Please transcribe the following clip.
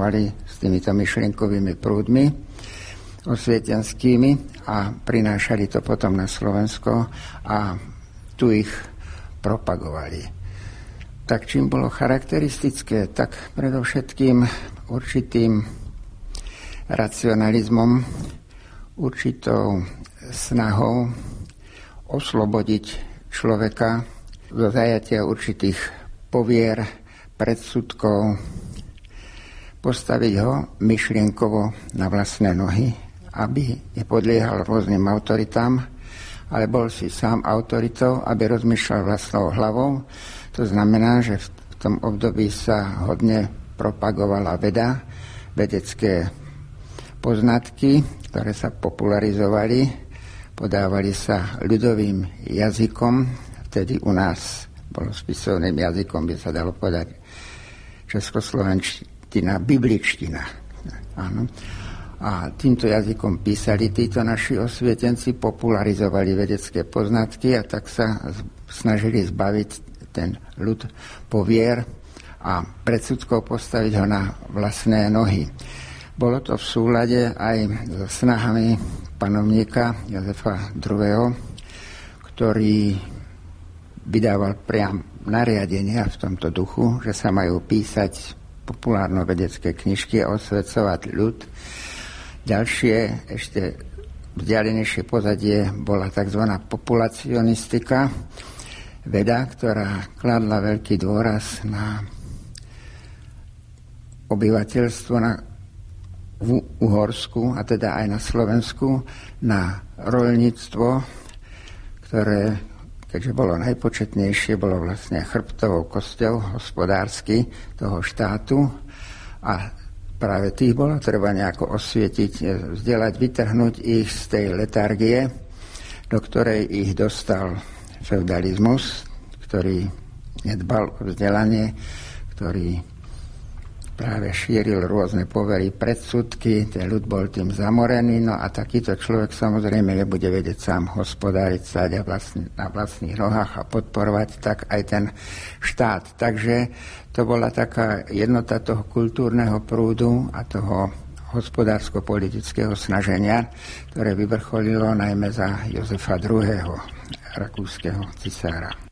propagovali s týmito myšlienkovými prúdmi osvietenskými a prinášali to potom na Slovensko a tu ich propagovali. Tak čím bolo charakteristické, tak predovšetkým určitým racionalizmom, určitou snahou oslobodiť človeka zo zajatia určitých povier, predsudkov, postaviť ho myšlienkovo na vlastné nohy, aby nepodliehal rôznym autoritám, ale bol si sám autoritou, aby rozmýšľal vlastnou hlavou. To znamená, že v tom období sa hodne propagovala veda, vedecké poznatky, ktoré sa popularizovali, podávali sa ľudovým jazykom, vtedy u nás bolo spisovným jazykom, by sa dalo povedať českoslovenština, bibličtina. Áno. A týmto jazykom písali títo naši osvietenci, popularizovali vedecké poznatky a tak sa snažili zbaviť ten ľud povier a predsudkov postaviť ho na vlastné nohy. Bolo to v súlade aj so snahami panovníka Jozefa II., ktorý vydával priam nariadenia v tomto duchu, že sa majú písať populárno-vedecké knižky a osvecovať ľud. Ďalšie, ešte vzdialenejšie pozadie bola tzv. Populacionistika, veda, ktorá kladla veľký dôraz na obyvateľstvo v Uhorsku, a teda aj na Slovensku, na roľníctvo, ktoré, keďže bolo najpočetnejšie, bolo vlastne chrbtovou kosťou hospodársky toho štátu a práve tých bolo treba nejako osvietiť, vzdelať, vytrhnúť ich z tej letargie, do ktorej ich dostal feudalizmus, ktorý nedbal o vzdelanie, ktorý práve šíril rôzne povery, predsudky, ten ľud bol tým zamorený, no a takýto človek samozrejme nebude vedieť sám hospodáriť, sáť na vlastných nohách a podporovať tak aj ten štát. Takže to bola taká jednota toho kultúrneho prúdu a toho hospodársko-politického snaženia, ktoré vyvrcholilo najmä za Jozefa II., rakúskeho cisára.